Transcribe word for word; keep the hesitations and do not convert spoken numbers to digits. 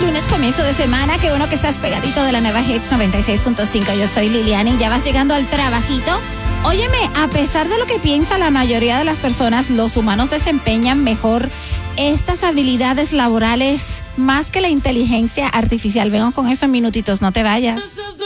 lunes, comienzo de semana. Qué bueno que estás pegadito de la nueva Hits noventa y seis punto cinco. Yo soy Liliana y ya vas llegando al trabajito. Óyeme, a pesar de lo que piensa la mayoría de las personas, los humanos desempeñan mejor estas habilidades laborales más que la inteligencia artificial. Vengo con eso en minutitos, no te vayas.